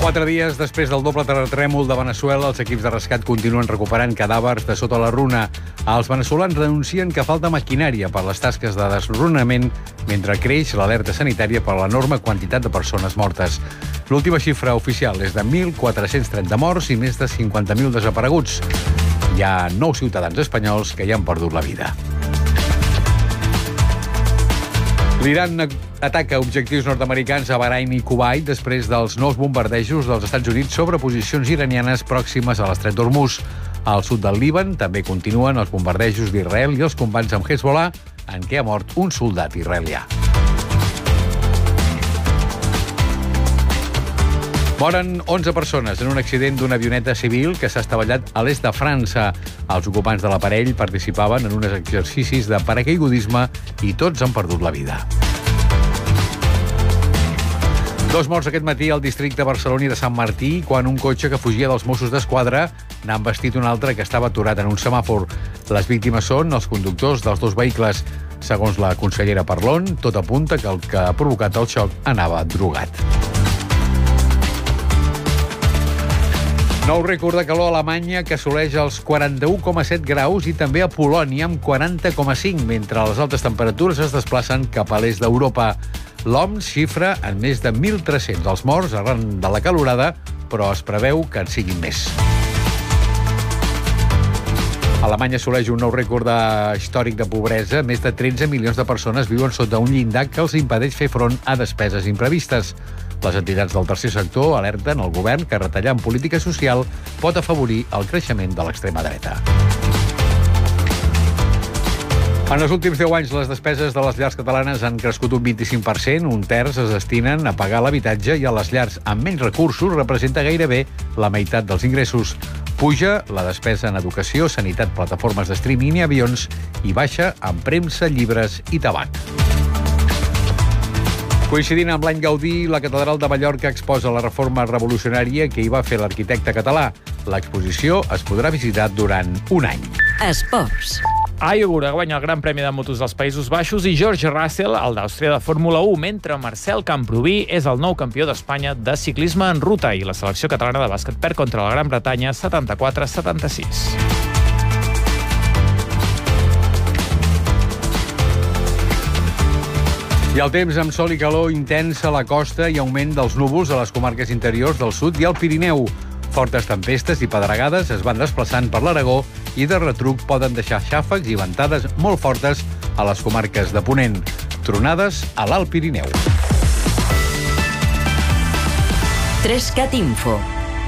4 dies després del doble terratrèmol de Veneçuela, els equips de rescat continuen recuperant cadàvers de sota la runa. Els veneçolans denuncien que falta maquinària per les tasques de desronament, mentre creix l'alerta sanitària per l'enorme quantitat de persones mortes. L'última xifra oficial és de 1.430 morts i més de 50.000 desapareguts. Hi ha 9 ciutadans espanyols que hi han perdut la vida. L'Iran ataca objectius nord-americans a Bahrain i Kuwait després dels nous bombardejos dels Estats Units sobre posicions iranianes pròximes a l'estret d'Hormuz. Al sud del Líban també continuen els bombardejos d'Israel i els combats amb Hezbollah, en què ha mort un soldat israelià. Moren 11 persones en un accident d'una avioneta civil que s'ha estavellat a l'est de França. Els ocupants de l'aparell participaven en uns exercicis de paracaigudisme i tots han perdut la vida. 2 morts aquest matí al districte barceloní de Sant Martí quan un cotxe que fugia dels Mossos d'Esquadra n'ha embestit un altre que estava aturat en un semàfor. Les víctimes són els conductors dels 2 vehicles. Segons la consellera Parlon, tot apunta que el que ha provocat el xoc anava drogat. Nou rècord de calor a Alemanya, que assoleix els 41,7 graus, i també a Polònia, amb 40,5, mentre les altes temperatures es desplacen cap a l'est d'Europa. L'OMS xifra en més de 1.300 els morts arran de la calorada, però es preveu que en siguin més. Alemanya assoleix un nou rècord històric de pobresa. Més de 13 milions de persones viuen sota un llindar que els impedeix fer front a despeses imprevistes. Les entitats del tercer sector alerten al govern que retallar en política social pot afavorir el creixement de l'extrema dreta. En els últims 10 anys, les despeses de les llars catalanes han crescut un 25%, un terç es destinen a pagar l'habitatge i a les llars amb menys recursos representa gairebé la meitat dels ingressos. Puja la despesa en educació, sanitat, plataformes de streaming i avions i baixa en premsa, llibres i tabac. Coincidint amb l'any Gaudí, la Catedral de Mallorca exposa la reforma revolucionària que hi va fer l'arquitecte català. L'exposició es podrà visitar durant un any. Esports. Ayogura guanya el Gran Premi de Motos dels Països Baixos i George Russell, el d'Àustria de Fórmula 1, mentre Marcel Camprubí és el nou campió d'Espanya de ciclisme en ruta i la selecció catalana de bàsquet perd contra la Gran Bretanya 74-76. I el temps amb sol i calor intens a la costa i augment dels núvols a les comarques interiors del sud i al Pirineu. Fortes tempestes i pedregades es van desplaçant per l'Aragó i de retruc poden deixar xàfecs i ventades molt fortes a les comarques de Ponent. Tronades a l'Alt Pirineu. 3CAT Info.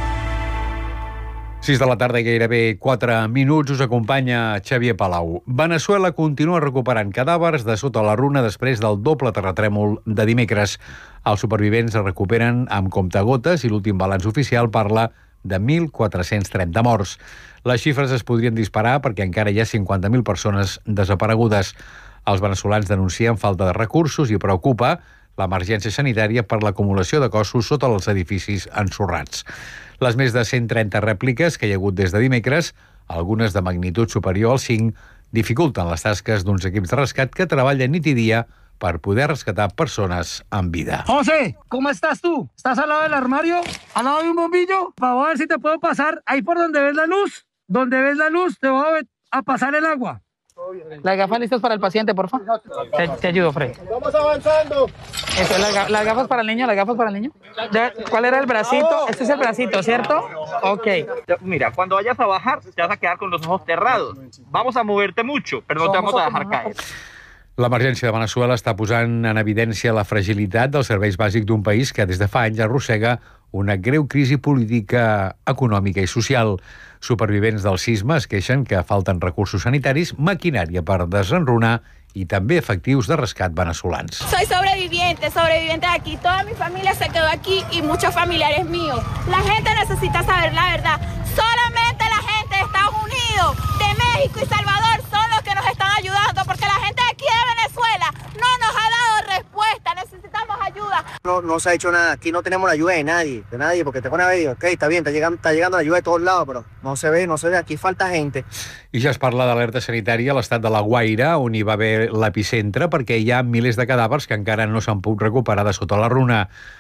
6 de la tarda i gairebé 4 minuts, us acompanya Xavier Palau. Veneçuela continua recuperant cadàvers de sota la runa després del doble terratrèmol de dimecres. Els supervivents es recuperen amb comptagotes i l'últim balanç oficial parla de 1.430 morts. Les xifres es podrien disparar perquè encara hi ha 50.000 persones desaparegudes. Els veneçolans denuncien falta de recursos i preocupa l'emergència sanitària per l'acumulació de cossos sota els edificis ensorrats. Les més de 130 rèpliques que hi ha hagut des de dimecres, algunes de magnitud superior al 5, dificulten les tasques d'uns equips de rescat que treballen nit i dia per poder rescatar persones en vida. José, ¿cómo estás tú? ¿Estás al lado del armario? ¿Al lado de un bombillo? Para ver si te puedo pasar ahí por donde ves la luz. Donde ves la luz te voy a pasar el agua. Las gafas listas para el paciente, por favor. Te ayudo, Fred. Vamos avanzando. Eso, las gafas para el niño, las gafas para el niño. ¿Cuál era el bracito? Este es el bracito, ¿cierto? Ok. Mira, cuando vayas a bajar, te vas a quedar con los ojos cerrados. Vamos a moverte mucho, pero no te vamos a dejar caer. L'emergència de Veneçuela està posant en evidència la fragilitat dels serveis bàsics d'un país que des de fa anys arrossega una greu crisi política, econòmica i social. Supervivents del sisme es queixen que falten recursos sanitaris, maquinària per desenrunar y también efectivos de rescat venezolanos. Soy sobreviviente de aquí. Toda mi familia se quedó aquí y muchos familiares míos. La gente necesita saber la verdad. Solamente la gente de Estados Unidos, de México y Salvador son los que nos están ayudando, porque la gente de aquí de Venezuela no nos ha dado respuesta. Necesitamos ayuda. No se ha hecho nada. Aquí no tenemos la ayuda de nadie, porque te pone a ver, ok, está bien, está llegando la ayuda de todos lados, pero no se ve, aquí falta gente. I ja es parla d'alerta sanitària a l'estat de La Guaira, on hi va haver l'epicentre, perquè hi ha milers de cadàvers que encara no s'han pogut recuperar de sota la runa.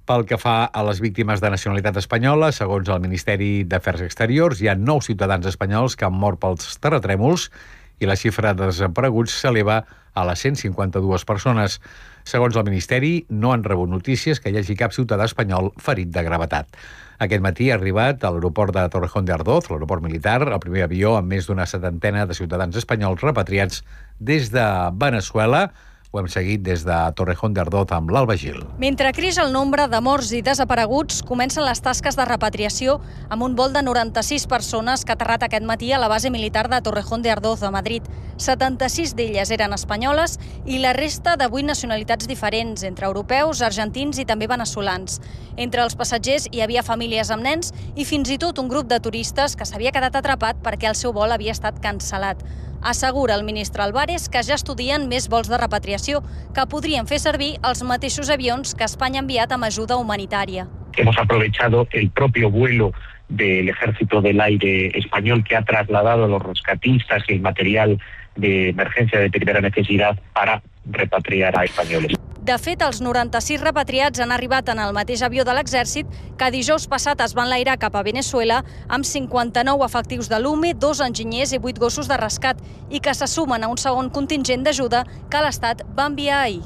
Pel que fa a les víctimes de nacionalitat espanyola, segons el Ministeri d'Afers Exteriors, hi ha 9 ciutadans espanyols que han mort pels terratrèmols i la xifra de desapareguts s'eleva a les 152 persones. Segons el Ministeri, no han rebut notícies que hi hagi cap ciutadà espanyol ferit de gravetat. Aquest matí ha arribat a l'aeroport de Torrejón de Ardoz, l'aeroport militar, el primer avió amb més d'una 70 de ciutadans espanyols repatriats des de Veneçuela. Ho hem seguit des de Torrejón de Ardoz amb l'Alba Gil. Mentre creix el nombre de morts i desapareguts, comencen les tasques de repatriació amb un vol de 96 persones que ha aterrat aquest matí a la base militar de Torrejón de Ardoz, a Madrid. 76 d'elles eren espanyoles i la resta de 8 nacionalitats diferents, entre europeus, argentins i també veneçolans. Entre els passatgers hi havia famílies amb nens i fins i tot un grup de turistes que s'havia quedat atrapat perquè el seu vol havia estat cancel·lat. Assegura el ministre Álvarez que ja estudien més vols de repatriació que podrien fer servir els mateixos avions que Espanya ha enviat amb ajuda humanitària. Hemos aprovechado el propio vuelo del Ejército del Aire español que ha trasladado los rescatistas y el material de emergencia de primera necesidad para repatriar a españoles. De fet, els 96 repatriats han arribat en el mateix avió de l'Exèrcit que dijous passat es va enlairar cap a Veneçuela amb 59 efectius de l'UME, 2 enginyers i 8 gossos de rescat i que se sumen a un segon contingent d'ajuda que l'Estat va enviar ahir.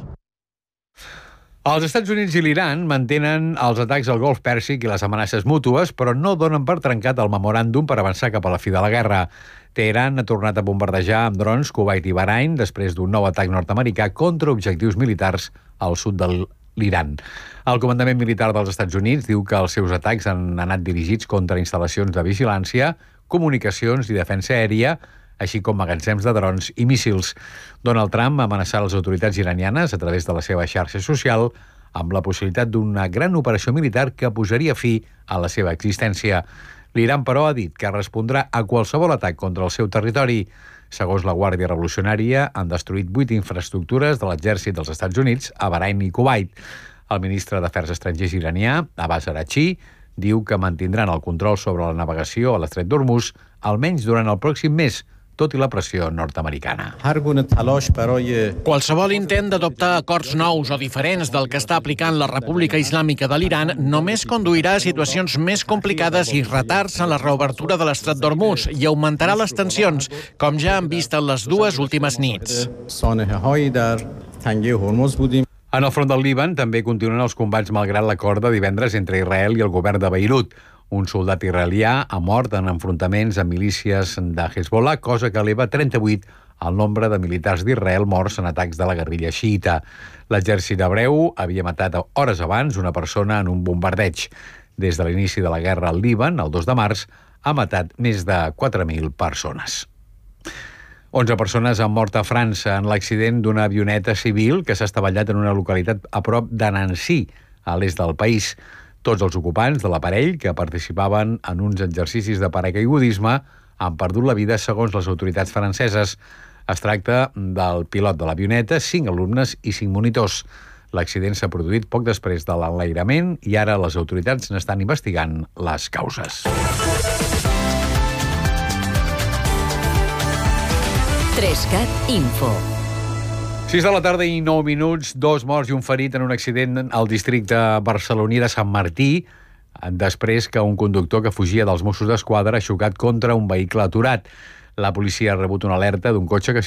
Els Estats Units i l'Iran mantenen els atacs al Golf Pèrsic i les amenaces mútues, però no donen per trencat el memoràndum per avançar cap a la fi de la guerra. Teheran ha tornat a bombardejar amb drons Kuwait i Bahrain després d'un nou atac nord-americà contra objectius militars al sud de l'Iran. El comandament militar dels Estats Units diu que els seus atacs han anat dirigits contra instal·lacions de vigilància, comunicacions i defensa aèria, així com magatzems de drons i míssils. Donald Trump ha amenaçat les autoritats iranianes a través de la seva xarxa social amb la possibilitat d'una gran operació militar que posaria fi a la seva existència. L'Iran, però, ha dit que respondrà a qualsevol atac contra el seu territori. Segons la Guàrdia Revolucionària, han destruït 8 infraestructures de l'exèrcit dels Estats Units a Bahrain i Kuwait. El ministre d'Afers Estrangers iranià, Abbas Araghchi, diu que mantindran el control sobre la navegació a l'estret d'Hormuz almenys durant el pròxim mes, tot i la pressió nord-americana. Qualsevol intent d'adoptar acords nous o diferents del que està aplicant la República Islàmica de l'Iran només conduirà a situacions més complicades i retards en la reobertura de l'estret d'Hormuz i augmentarà les tensions, com ja han vist en les 2 últimes nits. En el front del Líban també continuen els combats malgrat l'acord de divendres entre Israel i el govern de Beirut. Un soldat israelià ha mort en enfrontaments amb milícies de Hezbollah, cosa que eleva 38 el nombre de militars d'Israel morts en atacs de la guerrilla xiïta. L'exèrcit hebreu havia matat hores abans una persona en un bombardeig. Des de l'inici de la guerra al Líban, el 2 de març, ha matat més de 4.000 persones. 11 persones han mort a França en l'accident d'una avioneta civil que s'ha estavellat en una localitat a prop de Nancy, a l'est del país. Tots els ocupants de l'aparell, que participaven en uns exercicis de paracaigudisme, han perdut la vida segons les autoritats franceses. Es tracta del pilot de l'avioneta, 5 alumnes i 5 monitors. L'accident s'ha produït poc després de l'enlairament i ara les autoritats n'estan investigant les causes. 3CAT Info. 6 de la tarda i 9 minuts, 2 morts i un ferit en un accident al districte barceloní de Sant Martí, després que un conductor que fugia dels Mossos d'Esquadra ha xocat contra un vehicle aturat. La policia ha rebut una alerta d'un cotxe que